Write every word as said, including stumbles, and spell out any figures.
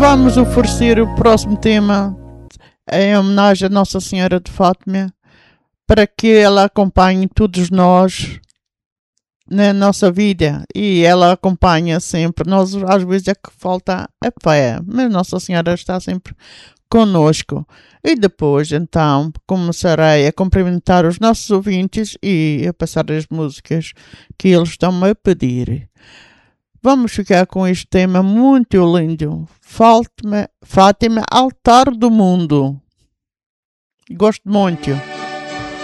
vamos oferecer o próximo tema em homenagem a Nossa Senhora de Fátima, para que ela acompanhe todos nós na nossa vida, e ela acompanha sempre. Nós às vezes é que falta a fé, mas Nossa Senhora está sempre conosco. E depois então começarei a cumprimentar os nossos ouvintes e a passar as músicas que eles estão-me a pedir. Vamos ficar com este tema muito lindo, Fátima, Fátima, Altar do Mundo. Gosto muito.